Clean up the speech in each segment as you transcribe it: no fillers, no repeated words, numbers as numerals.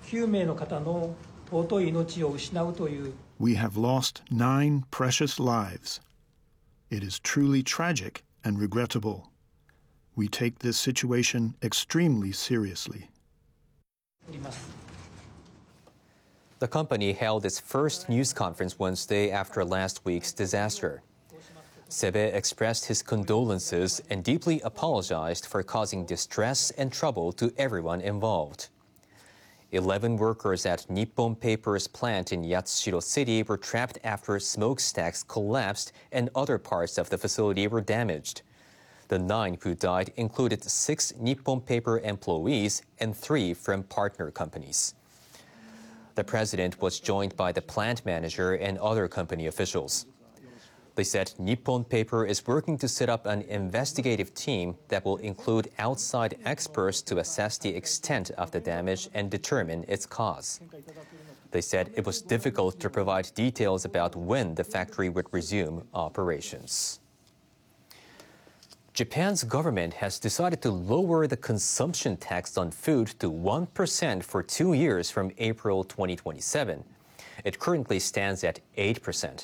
9名の方の尊い命を失うという。 We have lost 9 precious lives. It is truly tragic and regrettable. We take this situation extremely seriously. The company held its first news conference Wednesday after last week's disaster. Sebe expressed his condolences and deeply apologized for causing distress and trouble to everyone involved. 11 workers at Nippon Paper's plant in Yatsushiro City were trapped after smokestacks collapsed and other parts of the facility were damaged. The 9 who died included 6 Nippon Paper employees and 3 from partner companies. The president was joined by the plant manager and other company officials. They said Nippon Paper is working to set up an investigative team that will include outside experts to assess the extent of the damage and determine its cause. They said it was difficult to provide details about when the factory would resume operations. Japan's government has decided to lower the consumption tax on food to 1% for 2 years from April 2027. It currently stands at 8%.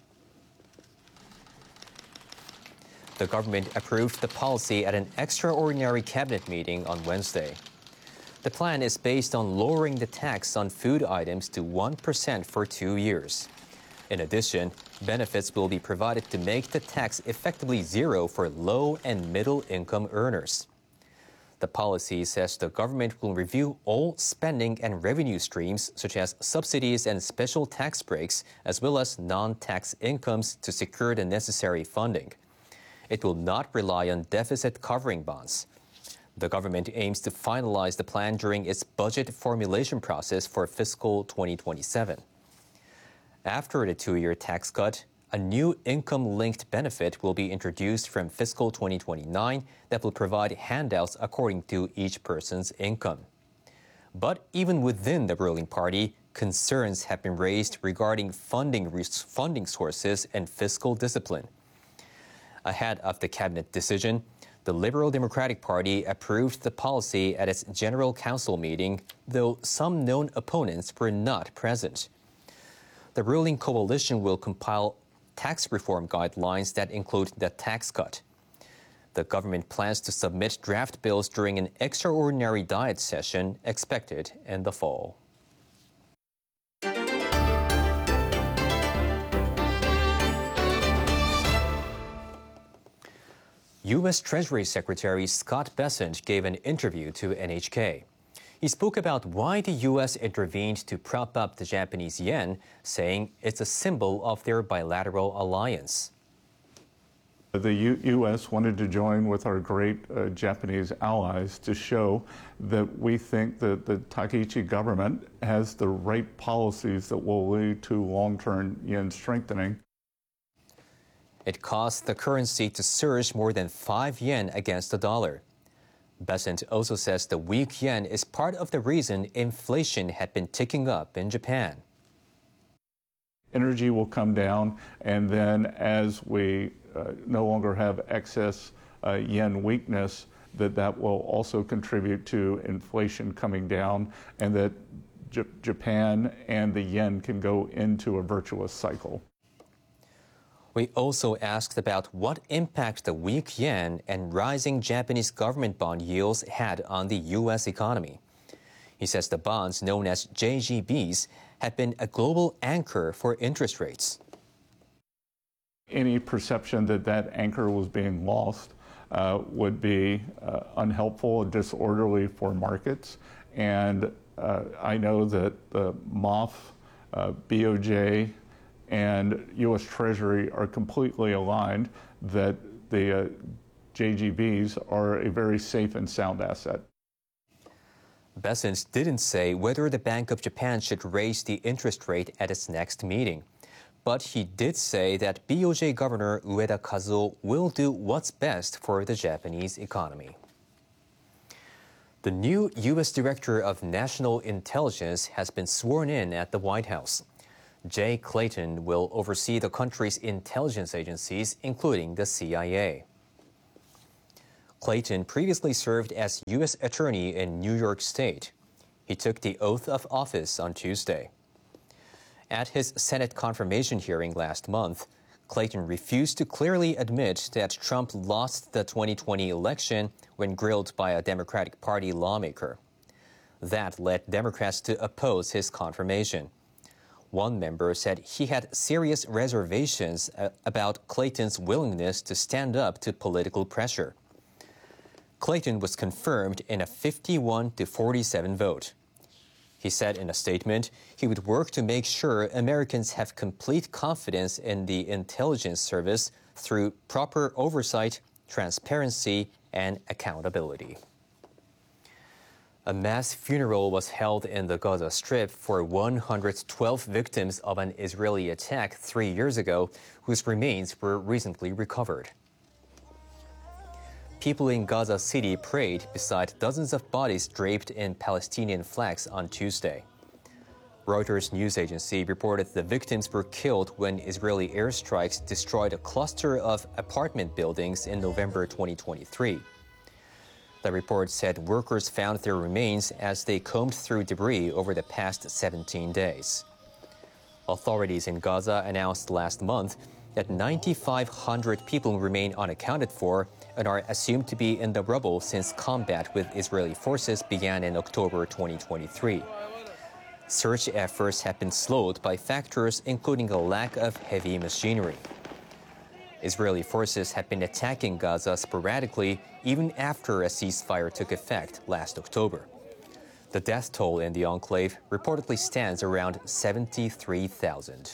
The government approved the policy at an extraordinary cabinet meeting on Wednesday. The plan is based on lowering the tax on food items to 1% for 2 years. In addition, benefits will be provided to make the tax effectively zero for low and middle-income earners. The policy says the government will review all spending and revenue streams, such as subsidies and special tax breaks, as well as non-tax incomes to secure the necessary funding. It will not rely on deficit-covering bonds. The government aims to finalize the plan during its budget formulation process for fiscal 2027. After the 2-year tax cut, a new income-linked benefit will be introduced from fiscal 2029 that will provide handouts according to each person's income. But even within the ruling party, concerns have been raised regarding funding sources and fiscal discipline. Ahead of the cabinet decision, the Liberal Democratic Party approved the policy at its General Council meeting, though some known opponents were not present. The ruling coalition will compile tax reform guidelines that include the tax cut. The government plans to submit draft bills during an extraordinary diet session expected in the fall. U.S. Treasury Secretary Scott Bessent gave an interview to NHK. He spoke about why the U.S. intervened to prop up the Japanese yen, saying it's a symbol of their bilateral alliance. The U.S. wanted to join with our great Japanese allies to show that we think that the Takaichi government has the right policies that will lead to long-term yen strengthening. It caused the currency to surge more than 5 yen against the dollar. Bessent also says the weak yen is part of the reason inflation had been ticking up in Japan. Energy will come down, and then as we no longer have excess yen weakness, that will also contribute to inflation coming down, and that Japan and the yen can go into a virtuous cycle. We also asked about what impact the weak yen and rising Japanese government bond yields had on the U.S. economy. He says the bonds, known as JGBs, had been a global anchor for interest rates. Any perception that that anchor was being lost would be unhelpful and disorderly for markets. And I know that the MOF, BOJ, and U.S. Treasury are completely aligned that the JGBs are a very safe and sound asset. Bessent didn't say whether the Bank of Japan should raise the interest rate at its next meeting. But he did say that BOJ Governor Ueda Kazuo will do what's best for the Japanese economy. The new U.S. Director of National Intelligence has been sworn in at the White House. Jay Clayton will oversee the country's intelligence agencies, including the CIA. Clayton previously served as U.S. Attorney in New York State. He took the oath of office on Tuesday. At his Senate confirmation hearing last month, Clayton refused to clearly admit that Trump lost the 2020 election when grilled by a Democratic Party lawmaker. That led Democrats to oppose his confirmation. One member said he had serious reservations about Clayton's willingness to stand up to political pressure. Clayton was confirmed in a 51-47 vote. He said in a statement he would work to make sure Americans have complete confidence in the intelligence service through proper oversight, transparency, and accountability. A mass funeral was held in the Gaza Strip for 112 victims of an Israeli attack 3 years ago, whose remains were recently recovered. People in Gaza City prayed beside dozens of bodies draped in Palestinian flags on Tuesday. Reuters news agency reported the victims were killed when Israeli airstrikes destroyed a cluster of apartment buildings in November 2023. The report said workers found their remains as they combed through debris over the past 17 days. Authorities in Gaza announced last month that 9,500 people remain unaccounted for and are assumed to be in the rubble since combat with Israeli forces began in October 2023. Search efforts have been slowed by factors including a lack of heavy machinery. Israeli forces have been attacking Gaza sporadically even after a ceasefire took effect last October. The death toll in the enclave reportedly stands around 73,000.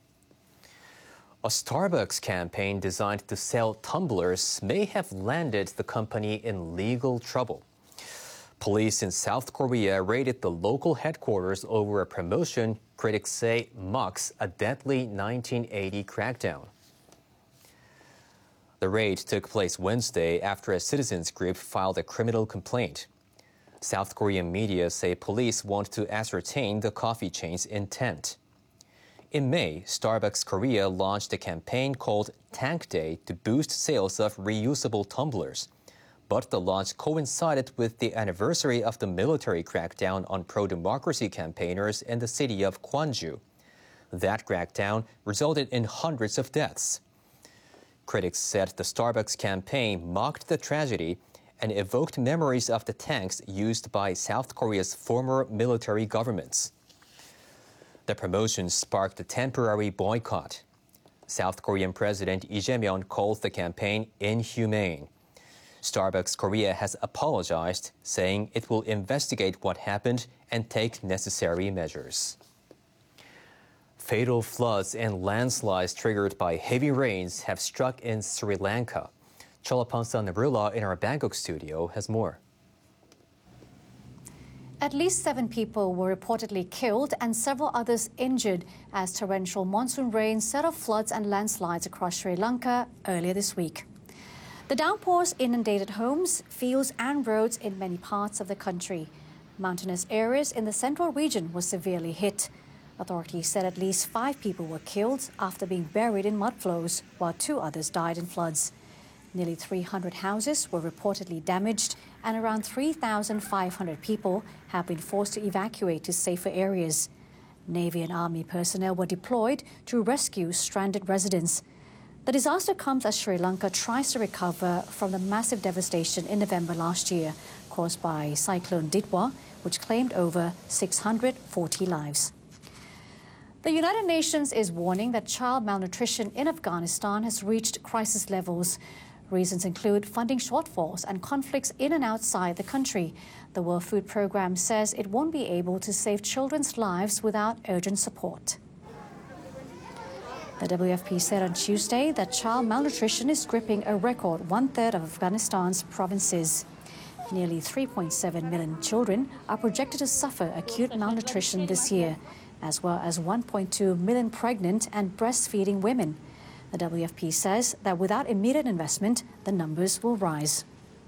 A Starbucks campaign designed to sell tumblers may have landed the company in legal trouble. Police in South Korea raided the local headquarters over a promotion critics say mocks a deadly 1980 crackdown. The raid took place Wednesday after a citizens group filed a criminal complaint. South Korean media say police want to ascertain the coffee chain's intent. In May, Starbucks Korea launched a campaign called Tank Day to boost sales of reusable tumblers. But the launch coincided with the anniversary of the military crackdown on pro-democracy campaigners in the city of Gwangju. That crackdown resulted in hundreds of deaths. Critics said the Starbucks campaign mocked the tragedy and evoked memories of the tanks used by South Korea's former military governments. The promotion sparked a temporary boycott. South Korean President Lee Jae-myung called the campaign inhumane. Starbucks Korea has apologized, saying it will investigate what happened and take necessary measures. Fatal floods and landslides triggered by heavy rains have struck in Sri Lanka. Cholapansa Nabrula in our Bangkok studio has more. At least 7 people were reportedly killed and several others injured as torrential monsoon rain set off floods and landslides across Sri Lanka earlier this week. The downpours inundated homes, fields and roads in many parts of the country. Mountainous areas in the central region were severely hit. Authorities said at least 5 people were killed after being buried in mud flows, while 2 others died in floods. Nearly 300 houses were reportedly damaged, and around 3,500 people have been forced to evacuate to safer areas. Navy and Army personnel were deployed to rescue stranded residents. The disaster comes as Sri Lanka tries to recover from the massive devastation in November last year caused by Cyclone Ditwa, which claimed over 640 lives. The United Nations is warning that child malnutrition in Afghanistan has reached crisis levels. Reasons include funding shortfalls and conflicts in and outside the country. The World Food Programme says it won't be able to save children's lives without urgent support. The WFP said on Tuesday that child malnutrition is gripping a record 1/3 of Afghanistan's provinces. Nearly 3.7 million children are projected to suffer acute malnutrition this year, as well as 1.2 million pregnant and breastfeeding women. The WFP says that without immediate investment, the numbers will rise.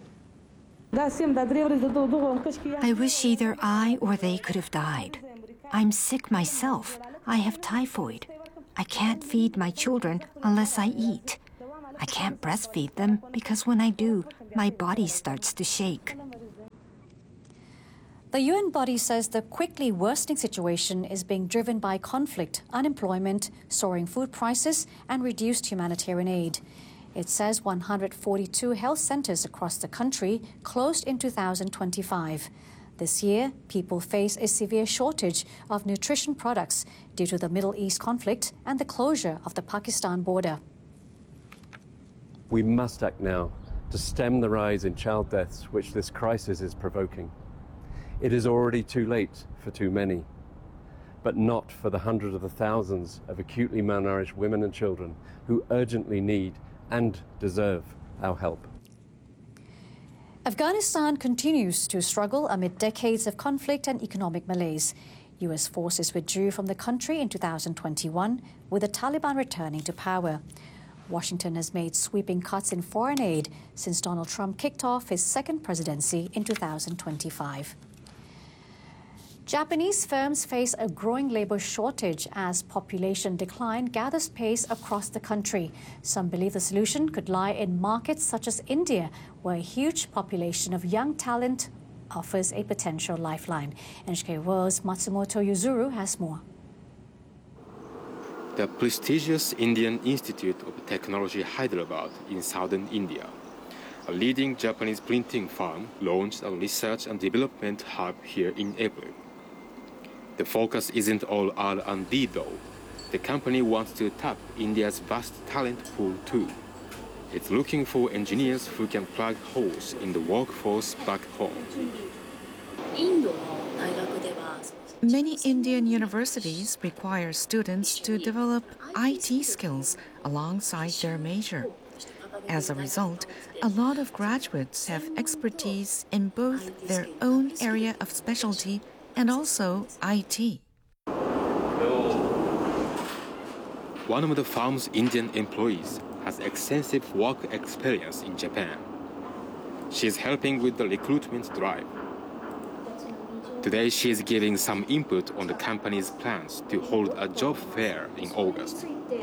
I wish either I or they could have died. I'm sick myself. I have typhoid. I can't feed my children unless I eat. I can't breastfeed them because when I do, my body starts to shake. The The UN body says the quickly worsening situation is being driven by conflict, unemployment, soaring food prices, and reduced humanitarian aid. It says 142 health centers across the country closed in 2025. This year, people face a severe shortage of nutrition products due to the Middle East conflict and the closure of the Pakistan border. We must act now to stem the rise in child deaths which this crisis is provoking. It is already too late for too many, but not for the hundreds of thousands of acutely malnourished women and children who urgently need and deserve our help. Afghanistan continues to struggle amid decades of conflict and economic malaise. U.S. forces withdrew from the country in 2021, with the Taliban returning to power. Washington has made sweeping cuts in foreign aid since Donald Trump kicked off his second presidency in 2025. Japanese firms face a growing labor shortage as population decline gathers pace across the country. Some believe the solution could lie in markets such as India, where a huge population of young talent offers a potential lifeline. NHK World's Matsumoto Yuzuru has more. The prestigious Indian Institute of Technology Hyderabad in southern India, a leading Japanese printing firm, launched a research and development hub here in April. The focus isn't all R&D though. The company wants to tap India's vast talent pool too. It's looking for engineers who can plug holes in the workforce back home. Many Indian universities require students to develop IT skills alongside their major. As a result, a lot of graduates have expertise in both their own area of specialty and also IT. One of the firm's Indian employees has extensive work experience in Japan. She is helping with the recruitment drive. Today, she is giving some input on the company's plans to hold a job fair in August.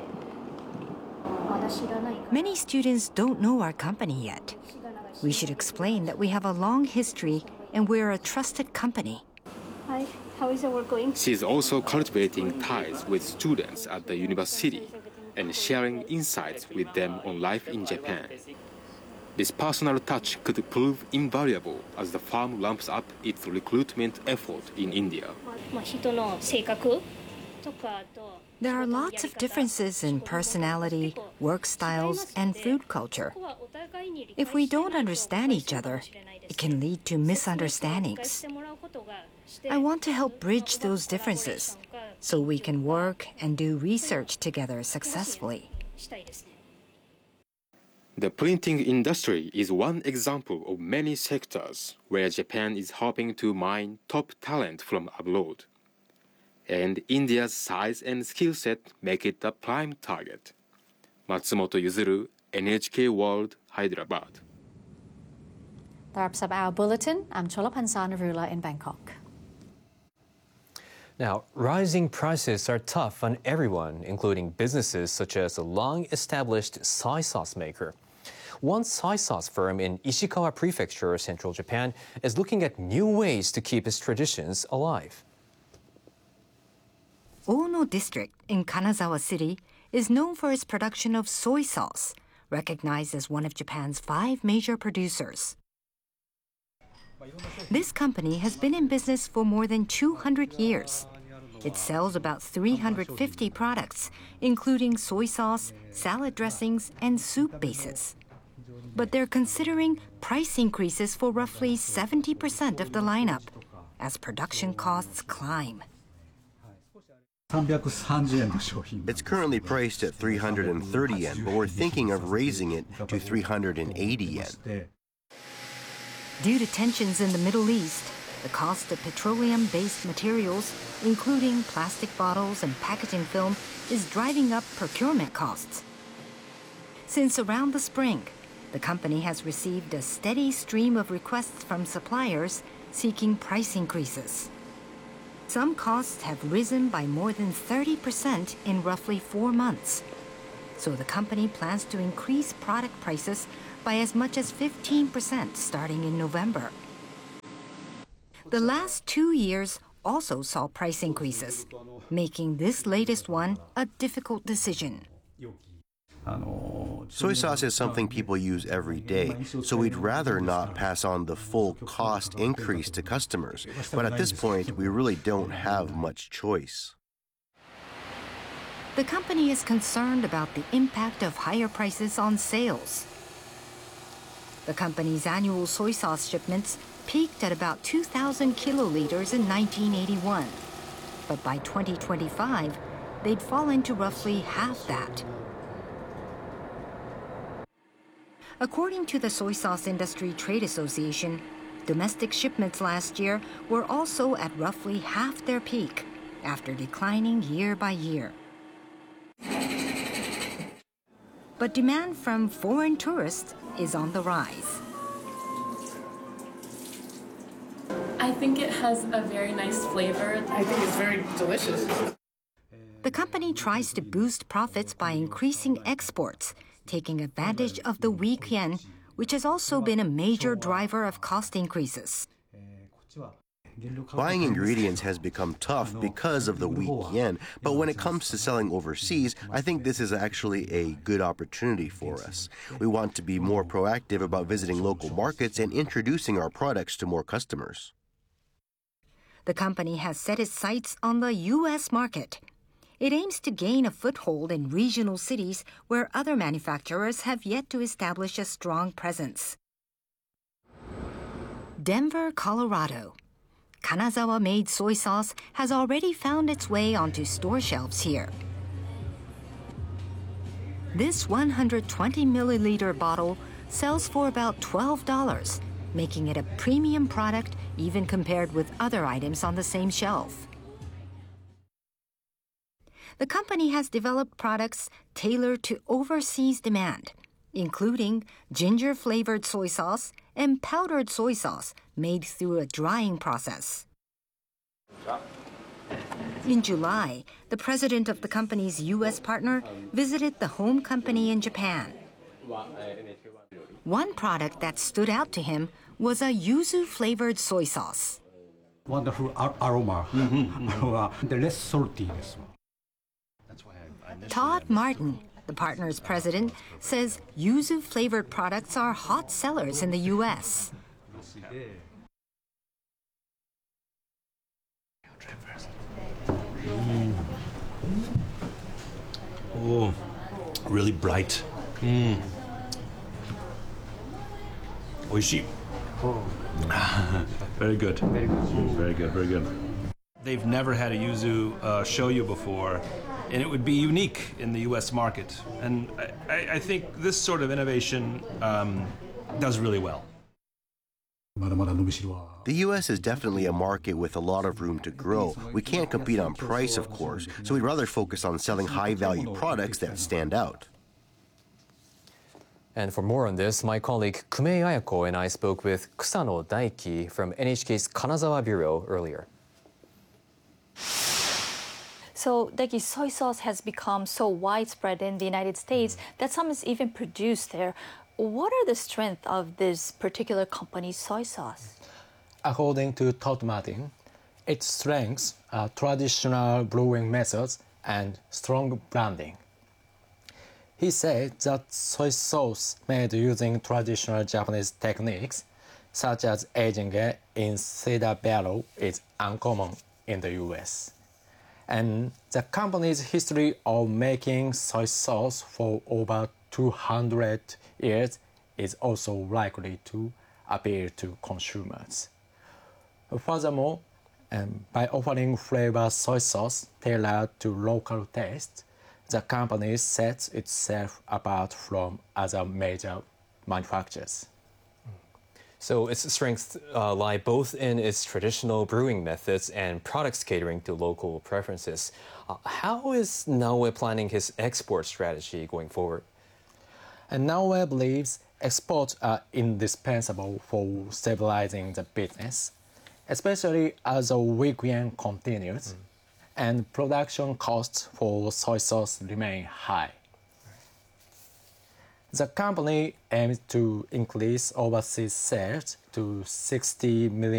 Many students don't know our company yet. We should explain that we have a long history and we're a trusted company. Hi, how is your work going? She is also cultivating ties with students at the university and sharing insights with them on life in Japan. This personal touch could prove invaluable as the firm ramps up its recruitment effort in India. There are lots of differences in personality, work styles, and food culture. If we don't understand each other, it can lead to misunderstandings. I want to help bridge those differences so we can work and do research together successfully. The printing industry is one example of many sectors where Japan is hoping to mine top talent from abroad. And India's size and skill set make it a prime target. Matsumoto Yuzuru, NHK World, Hyderabad. That wraps up our bulletin. I'm Chola Pansana in Bangkok. Now, rising prices are tough on everyone, including businesses such as a long-established soy sauce maker. One soy sauce firm in Ishikawa Prefecture, central Japan, is looking at new ways to keep its traditions alive. Ono District in Kanazawa City is known for its production of soy sauce, recognized as one of Japan's 5 major producers. This company has been in business for more than 200 years. It sells about 350 products, including soy sauce, salad dressings, and soup bases. But they're considering price increases for roughly 70% of the lineup as production costs climb. It's currently priced at 330 yen, but we're thinking of raising it to 380 yen. Due to tensions in the Middle East, the cost of petroleum-based materials, including plastic bottles and packaging film, is driving up procurement costs. Since around the spring, the company has received a steady stream of requests from suppliers seeking price increases. Some costs have risen by more than 30% in roughly 4 months. So the company plans to increase product prices by as much as 15% starting in November. The last 2 years also saw price increases, making this latest one a difficult decision. Soy sauce is something people use every day, so we'd rather not pass on the full cost increase to customers. But at this point, we really don't have much choice. The company is concerned about the impact of higher prices on sales. The company's annual soy sauce shipments peaked at about 2,000 kiloliters in 1981. But by 2025, they'd fallen to roughly half that. According to the Soy Sauce Industry Trade Association, domestic shipments last year were also at roughly half their peak, after declining year by year. But demand from foreign tourists is on the rise. I think it has a very nice flavor. I think it's very delicious. The company tries to boost profits by increasing exports, taking advantage of the weak yen, which has also been a major driver of cost increases. Buying ingredients has become tough because of the weak yen, but when it comes to selling overseas, I think this is actually a good opportunity for us. We want to be more proactive about visiting local markets and introducing our products to more customers. The company has set its sights on the U.S. market. It aims to gain a foothold in regional cities where other manufacturers have yet to establish a strong presence. Denver, Colorado. Kanazawa-made soy sauce has already found its way onto store shelves here. This 120 milliliter bottle sells for about $12, making it a premium product even compared with other items on the same shelf. The company has developed products tailored to overseas demand, including ginger-flavored soy sauce and powdered soy sauce made through a drying process. In July, the president of the company's U.S. partner visited the home company in Japan. One product that stood out to him was a yuzu-flavored soy sauce. Wonderful aroma. The less salty. Todd Martin, the partner's president, says yuzu-flavored products are hot sellers in the U.S. Oh, really bright. Oishii. Very good. Very good. Very good, very good. They've never had a yuzu shoyu before, and it would be unique in the U.S. market. And I think this sort of innovation does really well. The U.S. is definitely a market with a lot of room to grow. We can't compete on price, of course, so we'd rather focus on selling high-value products that stand out. And for more on this, my colleague Kumei Ayako and I spoke with Kusano Daiki from NHK's Kanazawa Bureau earlier. So, Daiki, soy sauce has become so widespread in the United States that some is even produced there. What are the strengths of this particular company's soy sauce? According to Todd Martin, its strengths are traditional brewing methods and strong branding. He said that soy sauce made using traditional Japanese techniques, such as aging it in cedar barrel, is uncommon in the US. And the company's history of making soy sauce for over 200 years is also likely to appeal to consumers. Furthermore, by offering flavored soy sauce tailored to local tastes, the company sets itself apart from other major manufacturers. So its strengths lie both in its traditional brewing methods and products catering to local preferences. How is Naoe planning his export strategy going forward? And Naoe believes exports are indispensable for stabilizing the business, especially as the weak yen continues and production costs for soy sauce remain high. The company aims to increase overseas sales to 60 million